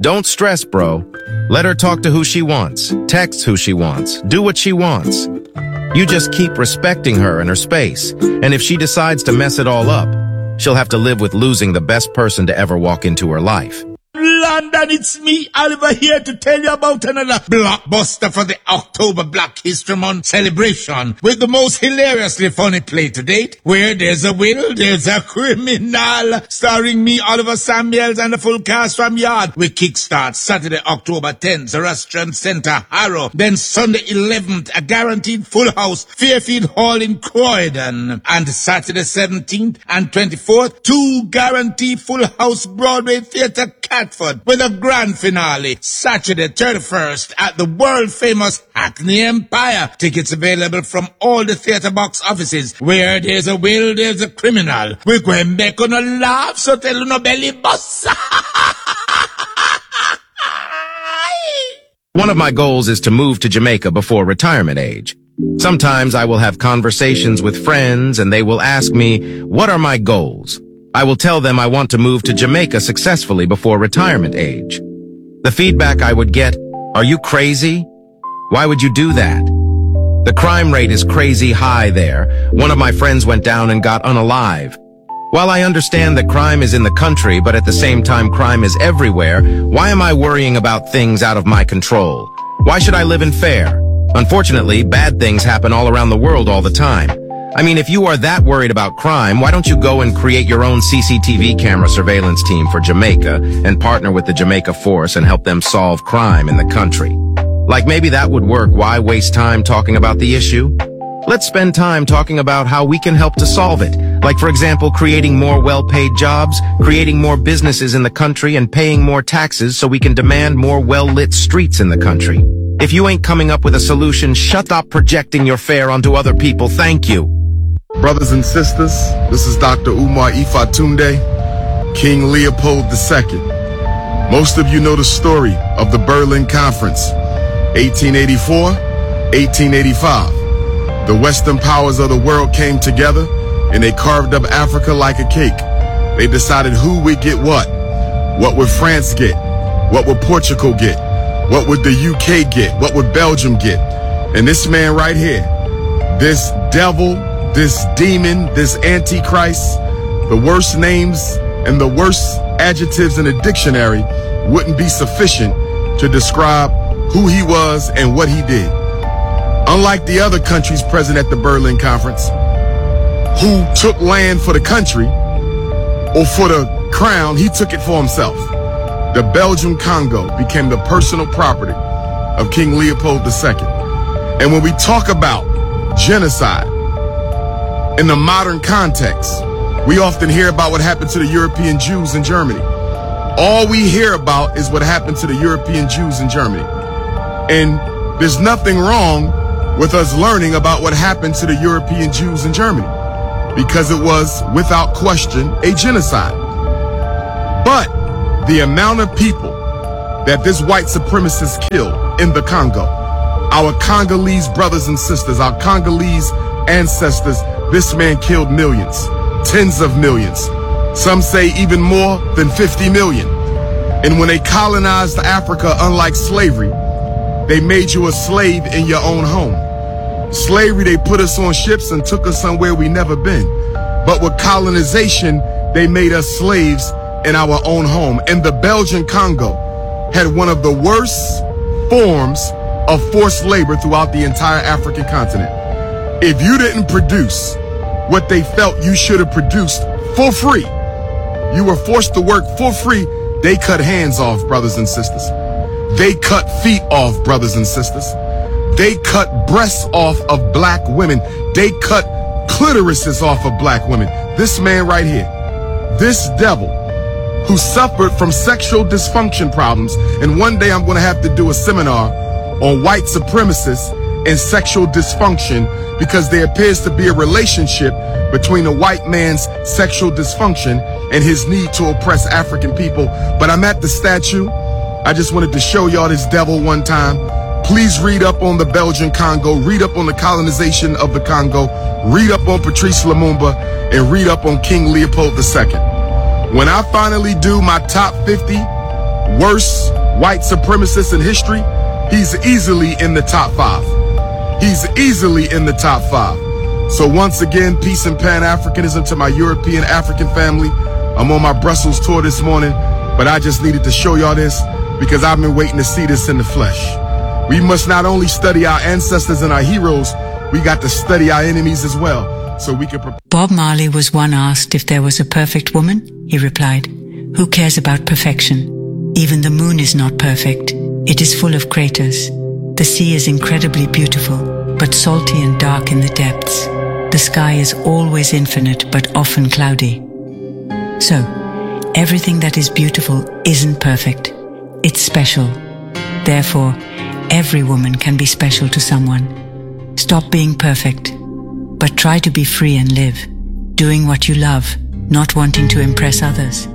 Don't stress, bro. Let her talk to who she wants, text who she wants, do what she wants. You just keep respecting her and her space, and if she decides to mess it all up, she'll have to live with losing the best person to ever walk into her life. London, it's me, Oliver, here to tell you about another blockbuster for the October Black History Month celebration with the most hilariously funny play to date. Where there's a will, there's a criminal. Starring me, Oliver Samuels, and the full cast from Yard. We kickstart Saturday, October 10th, Restaurant Center, Harrow. Then Sunday 11th, a guaranteed full house, Fairfield Hall in Croydon. And Saturday 17th and 24th, 2 guaranteed full house Broadway Theatre Catford with a grand finale Saturday 31st at the world famous Hackney Empire. Tickets available from all the theatre box offices. Where there's a will, there's a criminal. We're going to make on a laugh, so tell no belly bus. One of my goals is to move to Jamaica before retirement age. Sometimes I will have conversations with friends and they will ask me, what are my goals? I will tell them I want to move to Jamaica successfully before retirement age. The feedback I would get, are you crazy? Why would you do that? The crime rate is crazy high there. One of my friends went down and got unalive. While I understand that crime is in the country, but at the same time crime is everywhere, why am I worrying about things out of my control? Why should I live in fear? Unfortunately, bad things happen all around the world all the time. I mean, if you are that worried about crime, why don't you go and create your own CCTV camera surveillance team for Jamaica and partner with the Jamaica Force and help them solve crime in the country? Like, maybe that would work. Why waste time talking about the issue? Let's spend time talking about how we can help to solve it. Like, for example, creating more well-paid jobs, creating more businesses in the country, and paying more taxes so we can demand more well-lit streets in the country. If you ain't coming up with a solution, shut up projecting your fear onto other people. Thank you. Brothers and sisters, this is Dr. Umar Ifatunde, King Leopold II. Most of you know the story of the Berlin Conference, 1884, 1885. The Western powers of the world came together and they carved up Africa like a cake. They decided who would get what. What would France get? What would Portugal get? What would the UK get? What would Belgium get? And this man right here, this devil, this demon, this antichrist, the worst names and the worst adjectives in a dictionary wouldn't be sufficient to describe who he was and what he did. Unlike the other countries present at the Berlin Conference, who took land for the country or for the crown, he took it for himself. The Belgian Congo became the personal property of King Leopold II. And when we talk about genocide, in the modern context, we often hear about what happened to the European Jews in Germany. All we hear about is what happened to the European Jews in Germany. And there's nothing wrong with us learning about what happened to the European Jews in Germany, because it was, without question, a genocide. But the amount of people that this white supremacist killed in the Congo, our Congolese brothers and sisters, our Congolese ancestors, this man killed millions, tens of millions. Some say even more than 50 million. And when they colonized Africa, unlike slavery, they made you a slave in your own home. Slavery, they put us on ships and took us somewhere we never been. But with colonization, they made us slaves in our own home. And the Belgian Congo had one of the worst forms of forced labor throughout the entire African continent. If you didn't produce what they felt you should have produced for free, you were forced to work for free, they cut hands off, brothers and sisters. They cut feet off, brothers and sisters. They cut breasts off of black women. They cut clitorises off of black women. This man right here, this devil who suffered from sexual dysfunction problems, and one day I'm going to have to do a seminar on white supremacists and sexual dysfunction, because there appears to be a relationship between the white man's sexual dysfunction and his need to oppress African people. But I'm at the statue. I just wanted to show y'all this devil one time. Please read up on the Belgian Congo, read up on the colonization of the Congo, read up on Patrice Lumumba, and read up on King Leopold II. When I finally do my top 50 worst white supremacists in history, he's easily in the top 5. He's easily in the top 5. So once again, peace and Pan-Africanism to my European African family. I'm on my Brussels tour this morning, but I just needed to show y'all this because I've been waiting to see this in the flesh. We must not only study our ancestors and our heroes, we got to study our enemies as well, so we can prepare. Bob Marley was one asked if there was a perfect woman. He replied, "Who cares about perfection? Even the moon is not perfect. It is full of craters. The sea is incredibly beautiful, but salty and dark in the depths. The sky is always infinite, but often cloudy." So, everything that is beautiful isn't perfect. It's special. Therefore, every woman can be special to someone. Stop being perfect, but try to be free and live, doing what you love, not wanting to impress others.